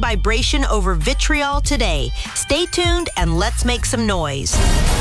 vibration over vitriol today. Stay tuned and let's make some noise.